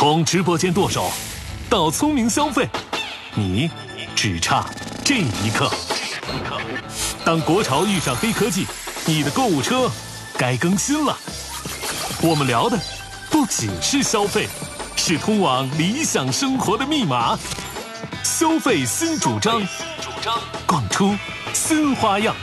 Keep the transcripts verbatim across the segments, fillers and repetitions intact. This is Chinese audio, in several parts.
从直播间剁手到聪明消费，你只差这一刻。当国潮遇上黑科技，你的购物车该更新了。我们聊的不仅是消费，是通往理想生活的密码。消费新主张，逛出新花样。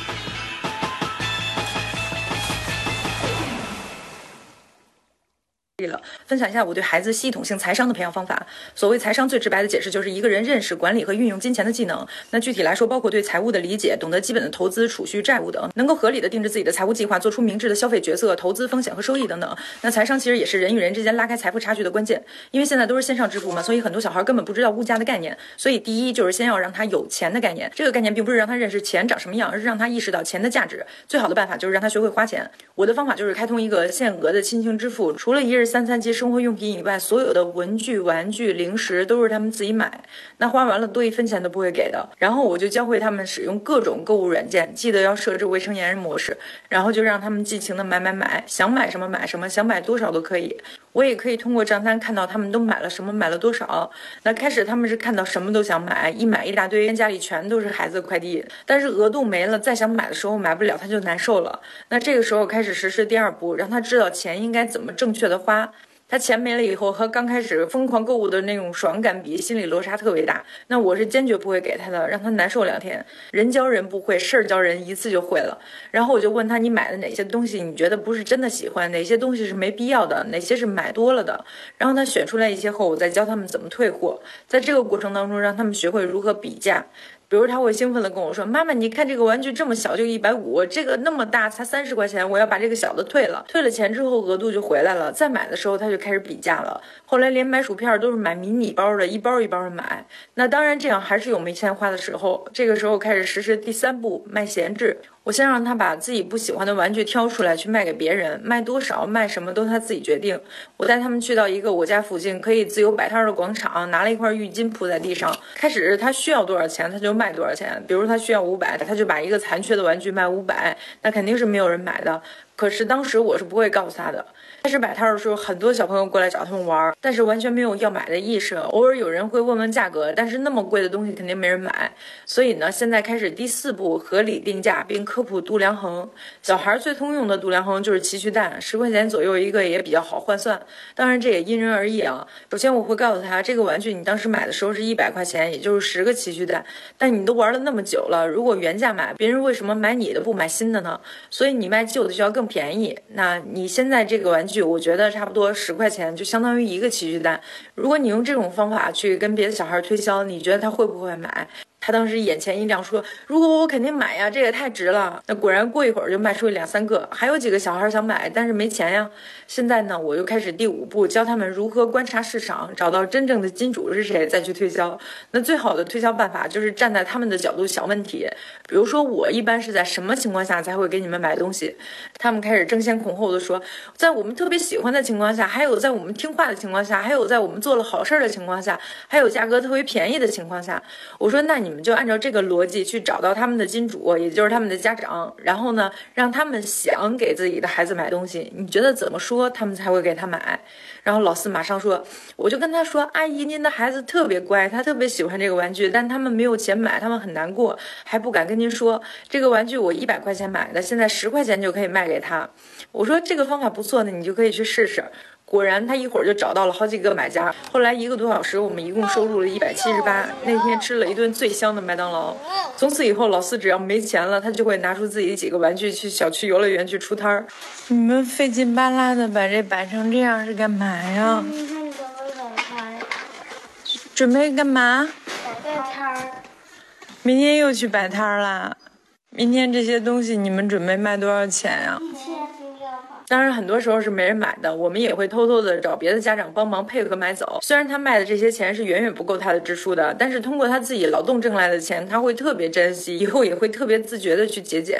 分享一下我对孩子系统性财商的培养方法。所谓财商，最直白的解释就是一个人认识、管理和运用金钱的技能。那具体来说，包括对财务的理解，懂得基本的投资、储蓄、债务等，能够合理的定制自己的财务计划，做出明智的消费决策、投资风险和收益等等。那财商其实也是人与人之间拉开财富差距的关键。因为现在都是线上支付嘛，所以很多小孩根本不知道物价的概念。所以第一就是先要让他有钱的概念。这个概念并不是让他认识钱长什么样，而是让他意识到钱的价值。最好的办法就是让他学会花钱。我的方法就是开通一个限额的亲情支付，除了一日三餐及生活用品以外，所有的文具、玩具、零食都是他们自己买，那花完了多一分钱都不会给的。然后我就教会他们使用各种购物软件，记得要设置未成年人模式，然后就让他们尽情的买买买，想买什么买什么，想买多少都可以。我也可以通过账单看到他们都买了什么，买了多少。那开始他们是看到什么都想买，一买一大堆，家里全都是孩子的快递，但是额度没了，再想买的时候买不了，他就难受了。那这个时候开始实施第二步，让他知道钱应该怎么正确的花。他钱没了以后，和刚开始疯狂购物的那种爽感比，心理落差特别大。那我是坚决不会给他的，让他难受两天。人教人不会，事儿教人一次就会了。然后我就问他，你买的哪些东西你觉得不是真的喜欢，哪些东西是没必要的，哪些是买多了的。然后他选出来一些后，我再教他们怎么退货。在这个过程当中，让他们学会如何比价。比如他会兴奋地跟我说，妈妈你看这个玩具这么小就一百五，这个那么大才三十块钱，我要把这个小的退了。退了钱之后额度就回来了，再买的时候他就开始比价了。后来连买薯片都是买迷你包的，一包一包的买。那当然这样还是有没钱花的时候，这个时候开始实施第三步，卖闲置。我先让他把自己不喜欢的玩具挑出来去卖给别人，卖多少卖什么都他自己决定。我带他们去到一个我家附近可以自由摆摊的广场，拿了一块浴巾铺在地上，开始他需要多少钱他就卖多少钱。比如他需要五百，他就把一个残缺的玩具卖五百，那肯定是没有人买的。可是当时我是不会告诉他的。开始摆摊的时候，很多小朋友过来找他们玩，但是完全没有要买的意识。偶尔有人会问问价格，但是那么贵的东西肯定没人买。所以呢，现在开始第四步，合理定价并科普度量衡。小孩最通用的度量衡就是奇趣蛋，十块钱左右一个也比较好换算。当然这也因人而异啊。首先我会告诉他，这个玩具你当时买的时候是一百块钱，也就是十个奇趣蛋，但你都玩了那么久了，如果原价买，别人为什么买你的不买新的呢？所以你卖旧的就要更便宜。那你现在这个玩具我觉得差不多十块钱就相当于一个奇趣蛋。如果你用这种方法去跟别的小孩推销，你觉得他会不会买？他当时眼前一亮说，如果我肯定买呀，这也太值了。那果然过一会儿就卖出两三个，还有几个小孩想买，但是没钱呀。现在呢，我又开始第五步，教他们如何观察市场，找到真正的金主是谁，再去推销。那最好的推销办法就是站在他们的角度想问题。比如说我一般是在什么情况下才会给你们买东西？他们开始争先恐后的说，在我们特别喜欢的情况下，还有在我们听话的情况下，还有在我们做了好事的情况下，还有价格特别便宜的情况下。我说那你你们就按照这个逻辑去找到他们的金主，也就是他们的家长，然后呢让他们想给自己的孩子买东西，你觉得怎么说他们才会给他买？然后老四马上说，我就跟他说，阿姨您的孩子特别乖，他特别喜欢这个玩具，但他们没有钱买，他们很难过，还不敢跟您说，这个玩具我一百块钱买的，现在十块钱就可以卖给他。我说这个方法不错呢，你就可以去试试。果然他一会儿就找到了好几个买家，后来一个多小时我们一共收入了一百七十八。那天吃了一顿最香的麦当劳。从此以后老四只要没钱了，他就会拿出自己几个玩具去小区游乐园去出摊儿。你们费劲巴拉的把这摆成这样是干嘛呀？ 明天准备摆摊。 准备干嘛？ 摆摊儿。 明天又去摆摊啦？明天这些东西你们准备卖多少钱呀？ 一千就好。 当然很多时候是没人买的，我们也会偷偷的找别的家长帮忙配合买走。虽然他卖的这些钱是远远不够他的支出的，但是通过他自己劳动挣来的钱，他会特别珍惜，以后也会特别自觉的去节俭。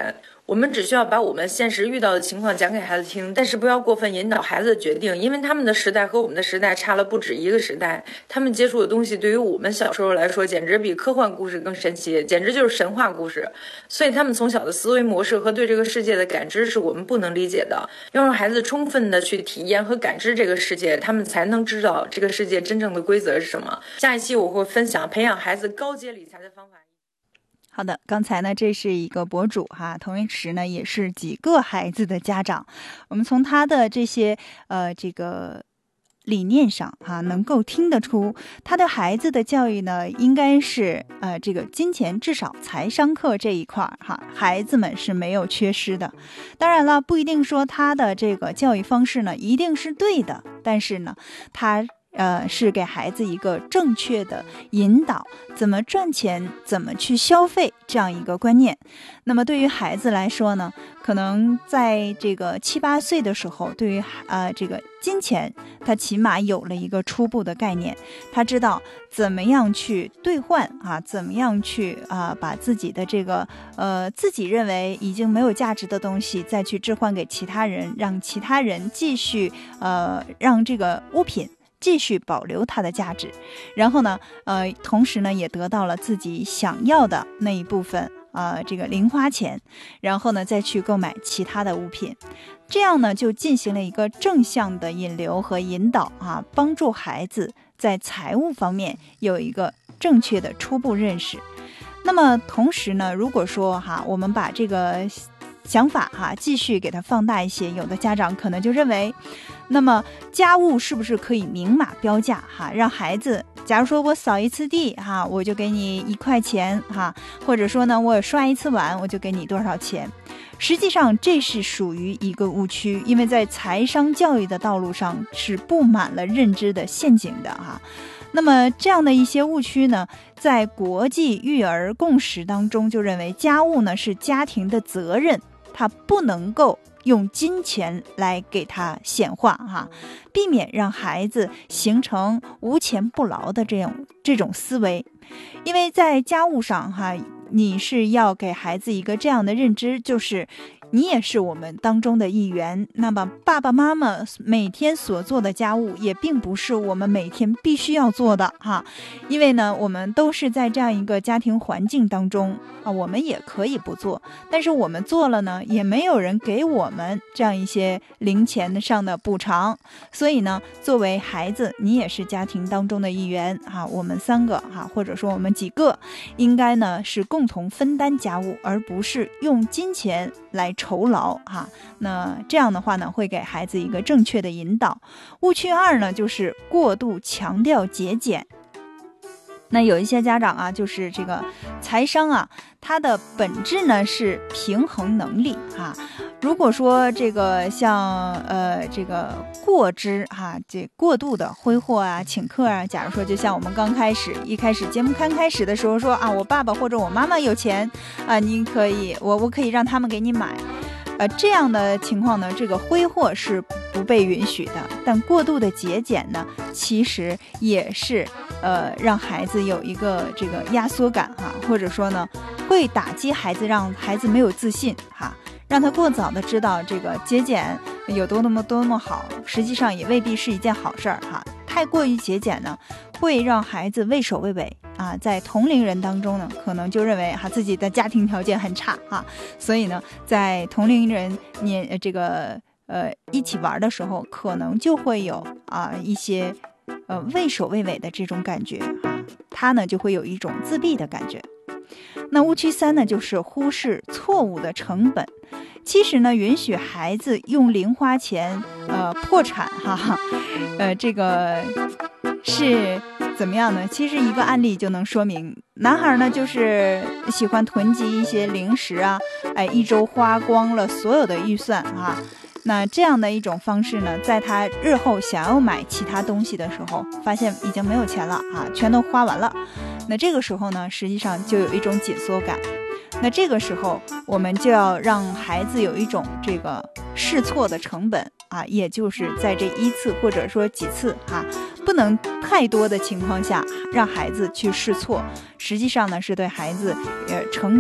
我们只需要把我们现实遇到的情况讲给孩子听，但是不要过分引导孩子的决定，因为他们的时代和我们的时代差了不止一个时代，他们接触的东西对于我们小时候来说简直比科幻故事更神奇，简直就是神话故事。所以他们从小的思维模式和对这个世界的感知是我们不能理解的，要让孩子充分的去体验和感知这个世界，他们才能知道这个世界真正的规则是什么。下一期我会分享培养孩子高阶理财的方法。 好的，刚才呢，这是一个博主哈，同时呢，也是几个孩子的家长。我们从他的这些呃这个理念上哈，能够听得出他的孩子的教育呢，应该是呃这个金钱至少财商课这一块哈，孩子们是没有缺失的。当然了，不一定说他的这个教育方式呢一定是对的，但是呢，他。呃，是给孩子一个正确的引导，怎么赚钱，怎么去消费这样一个观念。那么对于孩子来说呢，可能在这个七八岁的时候，对于呃这个金钱，他起码有了一个初步的概念，他知道怎么样去兑换啊，怎么样去啊把自己的这个呃自己认为已经没有价值的东西再去置换给其他人，让其他人继续呃让这个物品继续保留它的价值，然后呢，呃，同时呢，也得到了自己想要的那一部分，呃，这个零花钱，然后呢，再去购买其他的物品，这样呢，就进行了一个正向的引流和引导啊，帮助孩子在财务方面有一个正确的初步认识。那么同时呢，如果说哈，我们把这个想法哈继续给它放大一些，有的家长可能就认为，那么家务是不是可以明码标价哈，让孩子假如说我扫一次地哈，我就给你一块钱哈，或者说呢我刷一次碗我就给你多少钱。实际上这是属于一个误区，因为在财商教育的道路上是布满了认知的陷阱的哈。那么这样的一些误区呢，在国际育儿共识当中就认为家务呢是家庭的责任，它不能够用金钱来给它显化哈，避免让孩子形成无钱不劳的这种这种思维。因为在家务上哈，你是要给孩子一个这样的认知，就是你也是我们当中的一员，那么爸爸妈妈每天所做的家务也并不是我们每天必须要做的哈，因为呢我们都是在这样一个家庭环境当中啊，我们也可以不做，但是我们做了呢也没有人给我们这样一些零钱上的补偿，所以呢作为孩子你也是家庭当中的一员哈，我们三个哈，或者说我们几个应该呢是共同分担家务，而不是用金钱来酬劳哈，那这样的话呢，会给孩子一个正确的引导。误区二呢，就是过度强调节俭。那有一些家长啊，就是这个财商啊，它的本质呢是平衡能力哈。如果说这个像呃这个过之哈，这过度的挥霍啊、请客啊，假如说就像我们刚开始一开始节目刚开始的时候说啊，我爸爸或者我妈妈有钱啊，你可以我我可以让他们给你买。呃，这样的情况呢，这个挥霍是不被允许的，但过度的节俭呢，其实也是呃让孩子有一个这个压缩感哈，或者说呢，会打击孩子，让孩子没有自信哈，让他过早的知道这个节俭有多么多么好，实际上也未必是一件好事儿哈。太过于节俭呢，会让孩子畏首畏尾啊，在同龄人当中呢，可能就认为哈、啊、自己的家庭条件很差啊，所以呢，在同龄人年这个呃一起玩的时候，可能就会有啊一些呃畏首畏尾的这种感觉啊，他呢就会有一种自闭的感觉。那误区三呢，就是忽视错误的成本。其实呢，允许孩子用零花钱呃破产哈哈，呃这个是怎么样呢？其实一个案例就能说明，男孩呢就是喜欢囤积一些零食啊，哎，一周花光了所有的预算啊。那这样的一种方式呢，在他日后想要买其他东西的时候，发现已经没有钱了啊，全都花完了。那这个时候呢，实际上就有一种紧缩感。那这个时候，我们就要让孩子有一种这个试错的成本啊，也就是在这一次或者说几次啊，不能太多的情况下让孩子去试错，实际上呢是对孩子呃成长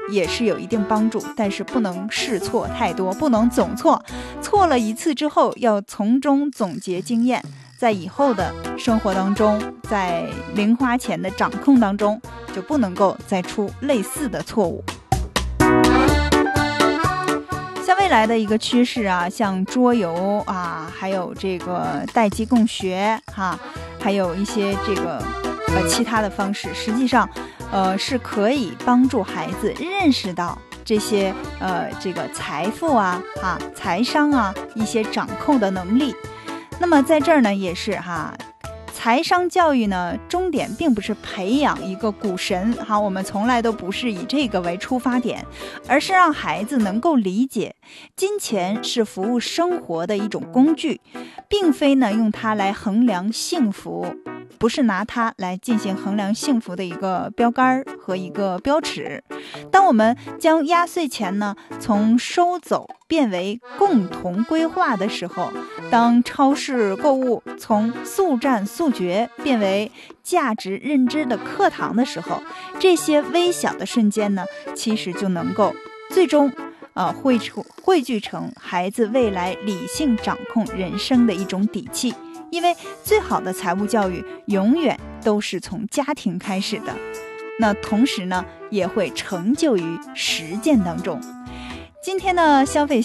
也是有一定帮助，但是不能试错太多，不能总错，错了一次之后要从中总结经验，在以后的生活当中，在零花钱的掌控当中就不能够再出类似的错误。像未来的一个趋势啊，像桌游啊，还有这个代际共学哈，还有一些这个呃其他的方式，实际上呃是可以帮助孩子认识到这些呃这个财富啊哈财商啊一些掌控的能力。那么在这儿呢也是哈，财商教育呢，重点并不是培养一个股神哈，我们从来都不是以这个为出发点，而是让孩子能够理解，金钱是服务生活的一种工具，并非呢用它来衡量幸福，不是拿它来进行衡量幸福的一个标杆和一个标尺。当我们将压岁钱呢从收走变为共同规划的时候，当超市购物从速战速决变为价值认知的课堂的时候，这些微小的瞬间呢，其实就能够最终呃汇出汇聚成孩子未来理性掌控人生的一种底气。因为最好的财务教育永远都是从家庭开始的，那同时呢也会成就于实践当中。今天的消费